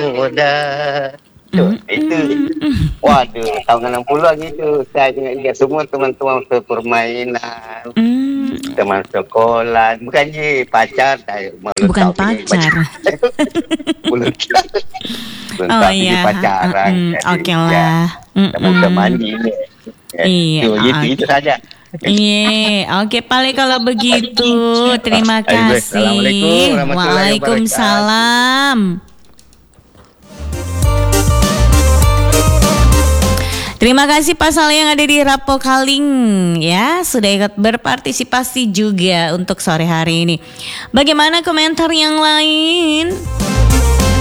tergoda. Itu. Waduh, tahun 60-an itu. Saya ingat semua teman-teman permainan. Teman sekolah. Bukan pacar. Saya bukan pacar. Belum Oh iya. pacaran. Oke lah. Teman-teman ini. Iya. Itu saja. Iya, oke Pale kalau begitu. Terima kasih. Waalaikumsalam. Terima kasih Pak Saleh yang ada di Rapokaling ya, sudah ikut berpartisipasi juga untuk sore hari ini. Bagaimana komentar yang lain?